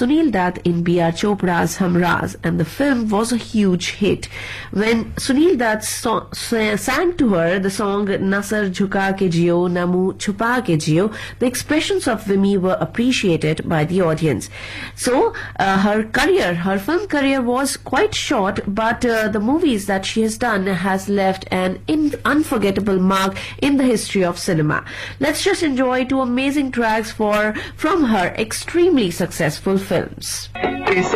Sunil Dutt in B.R. Chopra's Humraaz, and the film was a huge hit. When Sunil Dutt sang to her the song Na Sar Jhuka Ke Jiyo, Na Muh Chupa Ke Jiyo, the expressions of Vimy were appreciated by the audience. So, her film career was quite short, but the movies that she has done has left an unforgettable mark in the history of cinema. Let's just enjoy two amazing tracks from her extremely successful films.